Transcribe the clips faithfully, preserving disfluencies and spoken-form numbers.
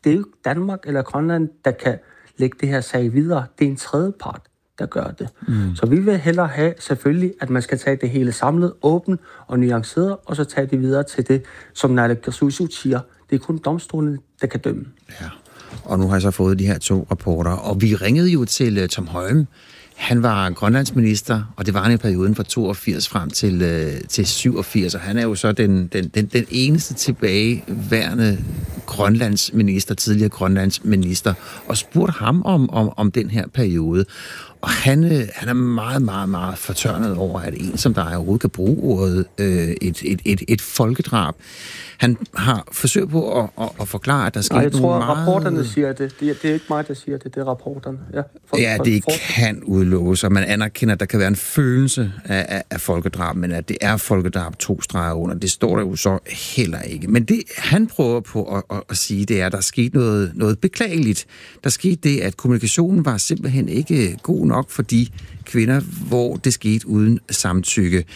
det er jo ikke Danmark eller Grønland, der kan lægge det her sag videre. Det er en tredje part, der gør det. Mm. Så vi vil hellere have selvfølgelig, at man skal tage det hele samlet, åbent og nuanceret, og så tage det videre til det, som naalakkersuisut siger. Det er kun domstolen, der kan dømme. Ja. Og nu har jeg så fået de her to rapporter, og vi ringede jo til uh, Tom Høyem. Han var grønlandsminister, og det var han i perioden fra toogfirs frem til, uh, til syvogfirs, og han er jo så den, den, den, den eneste tilbageværende grønlandsminister, tidligere grønlandsminister, og spurgte ham om, om, om den her periode. Og han, han er meget, meget, meget fortørnet over, at en, som der overhovedet kan bruge ordet, øh, et, et, et, et folkedrab. Han har forsøgt på at, at, at forklare, at der skete nogle meget... Jeg tror, rapporterne siger det. det. Det er ikke mig, der siger det. Det er rapporterne. Ja, for, ja det for, kan udelukkes, og man anerkender, at der kan være en følelse af, af, af folkedrab, men at det er folkedrab to streger under, det står der jo så heller ikke. Men det, han prøver på at, at, at sige, det er, at der skete noget, noget beklageligt. Der skete det, at kommunikationen var simpelthen ikke god nok for de kvinder, hvor det skete uden samtykke.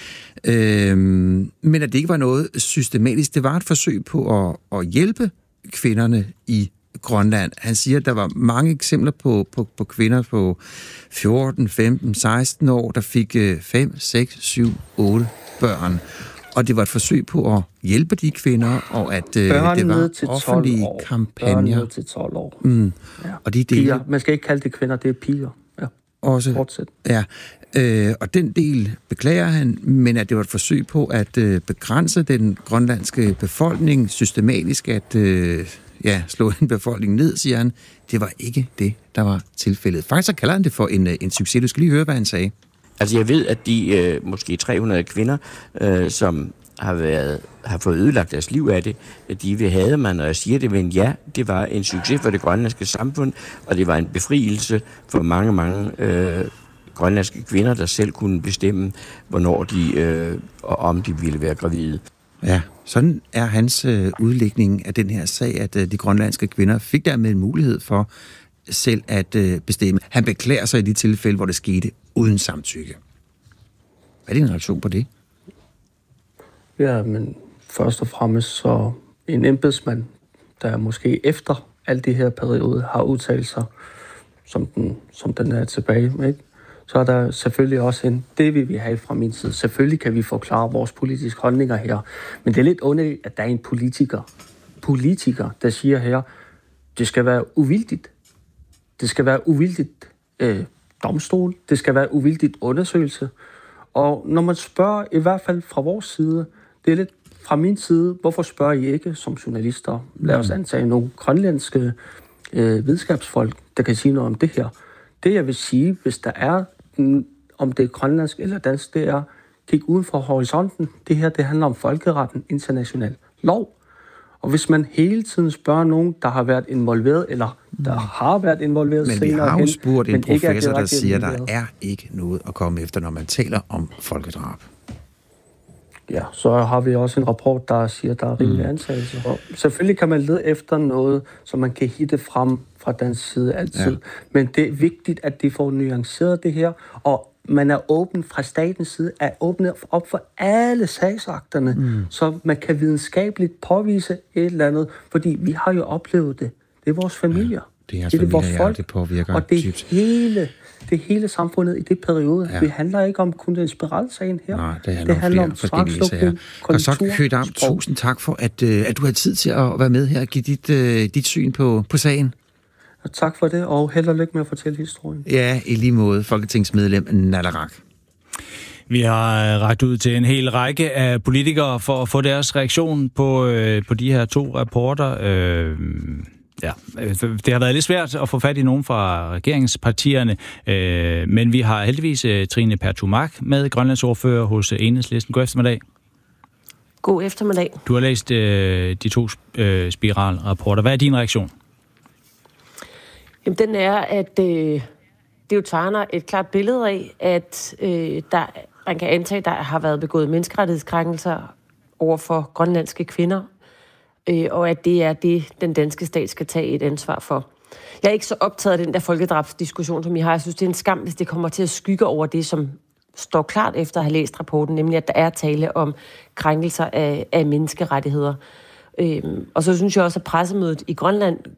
Øhm, men at det ikke var noget systematisk. Det var et forsøg på at, at hjælpe kvinderne i Grønland. Han siger, at der var mange eksempler på, på, på kvinder på fjorten, femten, seksten år, der fik fem, seks, syv, otte børn. Og det var et forsøg på at hjælpe de kvinder, og at øh, det var offentlige år. kampagner. Børn ned til tolv år. Mm. Ja. Og de delte... Piger. Man skal ikke kalde det kvinder, det er piger. Ja. Også, Fortsæt. Ja. Øh, og den del beklager han, men at det var et forsøg på at øh, begrænse den grønlandske befolkning systematisk, at øh, ja, slå en befolkning ned, siger han. Det var ikke det, der var tilfældet. Faktisk så kalder han det for en, en succes. Du skal lige høre, hvad han sagde. Altså jeg ved, at de øh, måske tre hundrede kvinder, øh, som har, været, har fået ødelagt deres liv af det, de vil have man, og jeg siger det, men ja, det var en succes for det grønlandske samfund, og det var en befrielse for mange, mange øh, grønlandske kvinder, der selv kunne bestemme, hvornår de, øh, og om de ville være gravide. Ja, sådan er hans øh, udlægning af den her sag, at øh, de grønlandske kvinder fik dermed en mulighed for selv at øh, bestemme. Han beklager sig i de tilfælde, hvor det skete uden samtykke. Hvad er din reaktion på det? Ja, men først og fremmest så en embedsmand, der måske efter alle de her perioder har udtalt sig, som den, som den er tilbage med, ikke? Så er der selvfølgelig også en, det vi vil have fra min side. Selvfølgelig kan vi forklare vores politiske holdninger her, men det er lidt underligt, at der er en politiker, politiker, der siger her, det skal være uvildigt. Det skal være uvildigt øh, domstol, det skal være uvildigt undersøgelse. Og når man spørger, i hvert fald fra vores side, det er lidt fra min side, hvorfor spørger I ikke som journalister? Lad os antage nogle grønlandske øh, videnskabsfolk, der kan sige noget om det her. Det jeg vil sige, hvis der er, om det er grønlandsk eller dansk, det er, kig uden for horisonten. Det her, det handler om folkeretten, international lov. Og hvis man hele tiden spørger nogen, der har været involveret, eller der har været involveret men senere hen... Men vi har jo spurgt en professor, der siger, at der involveret. er ikke noget at komme efter, når man taler om folkedrab. Ja, så har vi også en rapport, der siger, at der er rimelig mm. antagelse. Og selvfølgelig kan man lede efter noget, som man kan hitte frem fra dansk side altid. Ja. Men det er vigtigt, at de får nuanceret det her, og man er åben fra statens side, er åbnet op for alle sagsakterne, mm. så man kan videnskabeligt påvise et eller andet, fordi vi har jo oplevet det. Det er vores familier. Ja, det er, det er familier, vores folk, ja, det påvirker og det er dybt. hele, det er hele samfundet i det periode. Ja. Det handler ikke om kun den spiralsagen her. Nej, det handler, det handler om, om forskellige sager. Og så Højdam, tusind tak for, at, at du har tid til at være med her og give dit, uh, dit syn på, på sagen. Og tak for det, og held og lykke med at fortælle historien. Ja, i lige måde, folketingsmedlem Naleraq. Vi har rakt ud til en hel række af politikere for at få deres reaktion på, øh, på de her to rapporter. Øh, ja, det har været lidt svært at få fat i nogen fra regeringspartierne, øh, men vi har heldigvis uh, Trine Pertou-Mach med, grønlandsordfører hos Enhedslisten. God eftermiddag. God eftermiddag. Du har læst øh, de to øh, spiralrapporter. Hvad er din reaktion? Jamen, den er, at øh, det jo tegner et klart billede af, at øh, der, man kan antage, at der har været begået menneskerettighedskrænkelser over for grønlandske kvinder, øh, og at det er det, den danske stat skal tage et ansvar for. Jeg er ikke så optaget af den der folkedrabsdiskussion, som I har. Jeg synes, det er en skam, hvis det kommer til at skygge over det, som står klart efter at have læst rapporten, nemlig at der er tale om krænkelser af, af menneskerettigheder. Øhm, og så synes jeg også, at pressemødet i Grønland